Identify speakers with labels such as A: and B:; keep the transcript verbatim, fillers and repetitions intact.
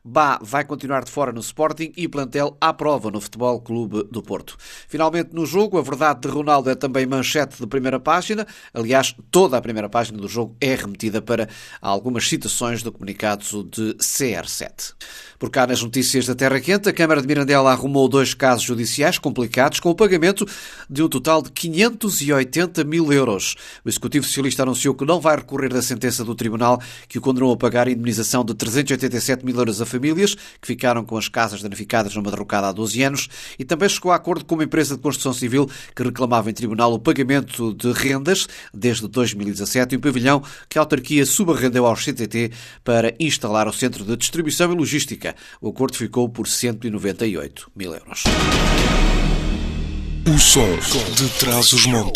A: Bá vai continuar de fora no Sporting e plantel à prova no Futebol Clube do Porto. Finalmente, no jogo, a verdade de Ronaldo é também manchete de primeira página. Aliás, toda a primeira página do jogo é remetida para algumas citações do comunicado de C R sete. Por cá, nas notícias da Terra Quente, a Câmara de Mirandela arrumou dois casos judiciais complicados com o pagamento de um total de quinhentos e oitenta mil euros. O Executivo Socialista anunciou que não vai recorrer da sentença do Tribunal que o condenou a pagar a indemnização de trezentos e oitenta e sete mil euros a famílias que ficaram com as casas danificadas numa derrocada há doze anos e também chegou a acordo com uma empresa de construção civil que reclamava em tribunal o pagamento de rendas desde dois mil e dezassete e um pavilhão que a autarquia subarrendeu aos C T T para instalar o Centro de Distribuição e Logística. O acordo ficou por cento e noventa e oito mil euros.
B: O som de Trás-os-Montes.